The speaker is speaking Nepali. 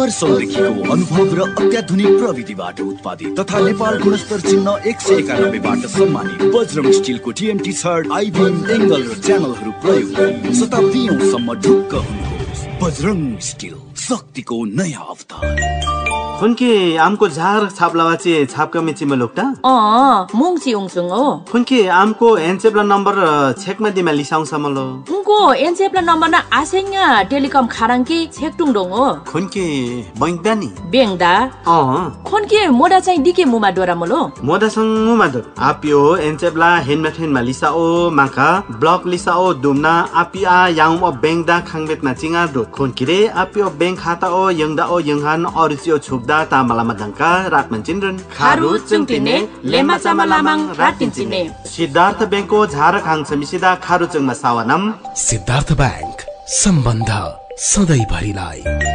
वर्षौंदेखिको अनुभव र अत्याधुनिक प्रविधिबाट उत्पादित तथा नेपाल गुणस्तर चिन्ह 191 बाट सम्मानित बजरंग स्टिलको TNT छड, आइबीएम, एंगल र च्यानलहरू प्रयोग गरी शताब्दीयौंसम्म ढुक्क हुनुहोस्। बजरंग स्टिल, शक्तिको नयाँ अवतार। खुनके आमको झार छाप्लावाचे छापका मेचिमा लोक्टा मुङची उङसुङ हो खुनके आमको एनसेप्ला नम्बर छेकमा दिमा लिसाउँछ मलो उनको एनसेप्ला नम्बर न आसेङा टेलिकम खाराङकी छेकटुङ डोङ हो खुनके बैंकदा नि बेङदा खुनके मोडा चाहिँ दिके मुमा डोरा मलो मोडा सङ मुमा डोर आपियो एनसेप्ला हेनमा लिसाओ माका ब्लक लिसाओ दुमना आपिया याउ बेङदा खाङबेतमा चिङा डो खुनके रे आपियो बेङ खाता ओ यङदा ओ यङहान अरुचियो छु तामालामा ढङ्का रातमन चिन्ड्रन खारु चुङटिने लेमा चामलामाङ रातिन्चिने सिद्धार्थ बैंकको झारक हाङ समिसिदा खारु चुङमा सावानम सिद्धार्थ बैंक सम्बन्ध सधैँ भरिलाई।